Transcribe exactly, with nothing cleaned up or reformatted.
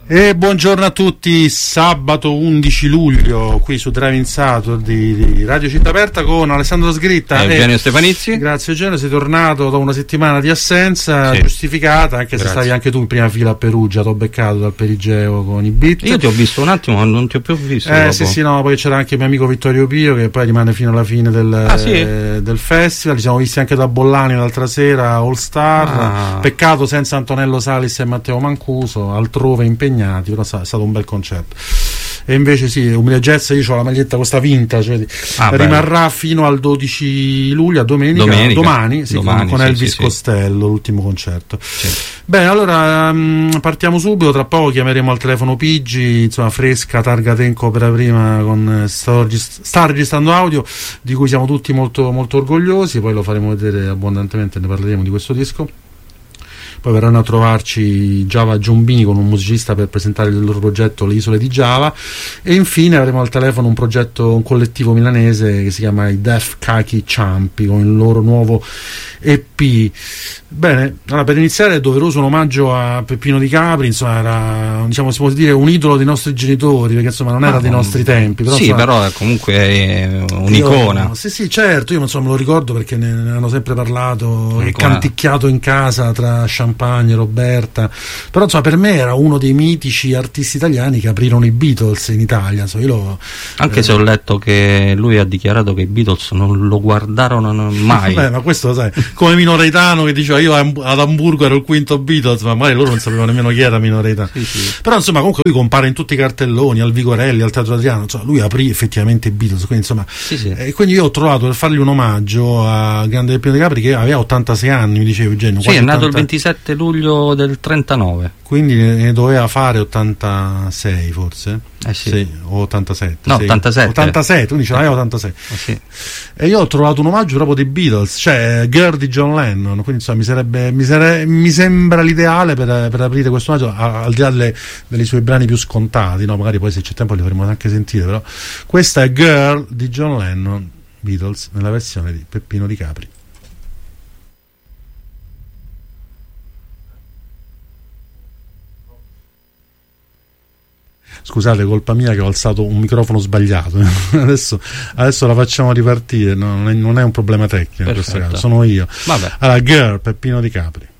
E buongiorno a tutti, sabato undici luglio qui su Driving Saturday di Radio Città Aperta con Alessandro Sgritta e Eugenio Stefanizzi. Grazie Eugenio, sei tornato dopo una settimana di assenza, sì, giustificata, anche Grazie. Se stavi anche tu in prima fila a Perugia, t'ho beccato dal Perigeo con i beat. Io ti ho visto un attimo, ma non ti ho più visto. Eh dopo. sì sì, no, poi c'era anche il mio amico Vittorio Pio che poi rimane fino alla fine del, ah, sì? eh, del festival. Ci siamo visti anche da Bollani l'altra sera, All Star. Ah. Peccato senza Antonello Salis e Matteo Mancuso, altrove impegnati, però sa, un bel concerto. E invece sì, Umbria Jazz, io ho la maglietta questa vintage, cioè, ah, rimarrà bello. Fino al dodici luglio, a domenica, domenica. domani, sì, domani con, con sì, Elvis sì, Costello, sì. L'ultimo concerto. Sì. Bene, allora um, partiamo subito, tra poco chiameremo al telefono Pigi, insomma fresca, targa Tenco per la prima, con eh, sta, regist- sta registrando audio di cui siamo tutti molto, molto orgogliosi, poi lo faremo vedere abbondantemente, ne parleremo di questo disco. Poi verranno a trovarci Java Giombini con un musicista per presentare il loro progetto Le Isole di Java, e infine avremo al telefono un progetto, un collettivo milanese che si chiama i Def Kaki Ciampi con il loro nuovo E P. Bene, allora, per iniziare è doveroso un omaggio a Peppino Di Capri, insomma era, diciamo, si può dire un idolo dei nostri genitori, perché insomma non era ah, dei nostri tempi, però, sì, insomma, però comunque è un'icona. Io, sì sì certo, io insomma me lo ricordo perché ne, ne hanno sempre parlato e canticchiato in casa tra Champagne, Roberta, però insomma per me era uno dei mitici artisti italiani che aprirono i Beatles in Italia, insomma, io lo, anche eh, se ho letto che lui ha dichiarato che i Beatles non lo guardarono mai. Beh, ma questo sai, come Minoretano che diceva io ad Amburgo ero il quinto Beatles, ma magari loro non sapevano nemmeno chi era Minoretano. Sì, sì. Però insomma comunque lui compare in tutti i cartelloni, al Vigorelli, al Teatro Adriano, insomma lui aprì effettivamente i Beatles, quindi insomma sì, sì. Eh, quindi io ho trovato per fargli un omaggio a grande Peppino Di Capri, che aveva ottantasei anni, mi diceva Eugenio. Sì, è nato ottanta... il ventisette luglio del trentanove, quindi ne doveva fare ottantasei forse, eh sì. Sì, o ottantasette, no, sì. ottantasette, ottantasette, quindi ce l'aveva ottantasei. Eh sì. E io ho trovato un omaggio proprio dei Beatles, cioè Girl di John Lennon, quindi insomma mi sarebbe mi, sare, mi sembra l'ideale per, per aprire questo omaggio, a, al di là delle, dei suoi brani più scontati, no? Magari poi se c'è tempo li faremo anche sentire, però questa è Girl di John Lennon, Beatles, nella versione di Peppino Di Capri. Scusate, colpa mia che ho alzato un microfono sbagliato. adesso, adesso la facciamo ripartire, no, non, è, non è un problema tecnico in questo caso, sono io. Vabbè. Allora, Girl, Peppino Di Capri.